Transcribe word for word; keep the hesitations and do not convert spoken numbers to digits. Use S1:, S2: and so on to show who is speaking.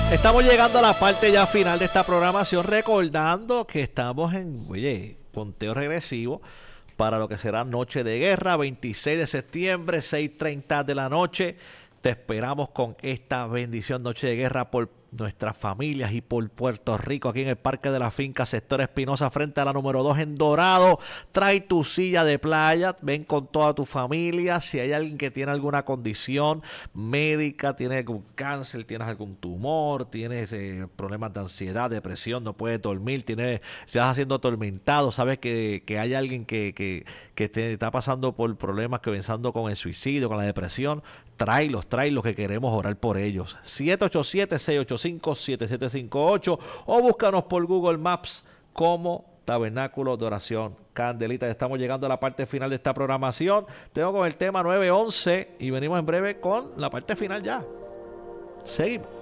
S1: Estamos llegando a la parte ya final de esta programación, recordando que estamos en, oye, conteo regresivo para lo que será Noche de Guerra, veintiséis de septiembre, seis y treinta de la noche. Te esperamos con esta bendición Noche de Guerra por nuestras familias y por Puerto Rico, aquí en el Parque de la Finca, sector Espinosa, frente a la número dos en Dorado. Trae tu silla de playa, ven con toda tu familia. Si hay alguien que tiene alguna condición médica, tiene algún cáncer, tienes algún tumor, tienes eh, problemas de ansiedad, depresión, no puedes dormir, tienes, estás haciendo atormentado, sabes que, que hay alguien que, que, que te está pasando por problemas, que pensando con el suicidio, con la depresión, tráelos, tráelos, que queremos orar por ellos. siete ocho siete, seis ocho cinco, siete siete cinco ocho o búscanos por Google Maps como Tabernáculo de Oración Candelita. Estamos llegando a la parte final de esta programación. Tengo con el tema nueve once y venimos en breve con la parte final ya. Seguimos.